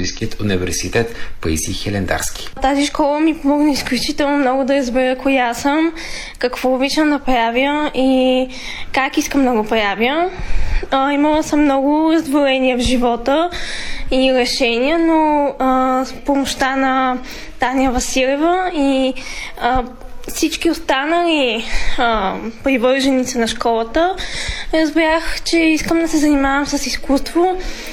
Пловдивският университет Паисий Хилендарски. Тази школа ми помогна изключително много да разбера коя съм, какво обичам да правя и как искам да го правя. Имала съм много раздвоения в живота и решения, но с помощта на Таня Василева и всички останали привърженици на школата разбрах, че искам да се занимавам с изкуство